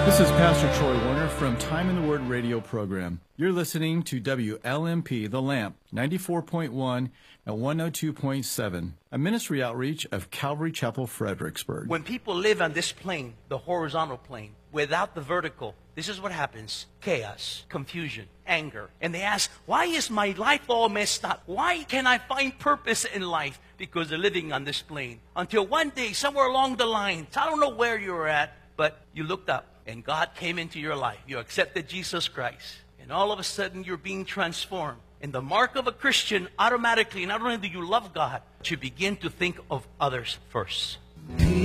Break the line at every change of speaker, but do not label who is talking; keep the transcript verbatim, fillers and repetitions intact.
This is Pastor Troy Warner from Time in the Word radio program. You're listening to W L M P The Lamp, ninety-four point one and one oh two point seven, a ministry outreach of Calvary Chapel, Fredericksburg.
When people live on this plane, the horizontal plane, without the vertical, this is what happens. Chaos, confusion, anger. And they ask, why is my life all messed up? Why can I find purpose in life? Because they're living on this plane. Until one day, somewhere along the line, I don't know where you were at, but you looked up and God came into your life. You accepted Jesus Christ. And all of a sudden, you're being transformed. And the mark of a Christian, automatically, not only do you love God, but you begin to think of others first.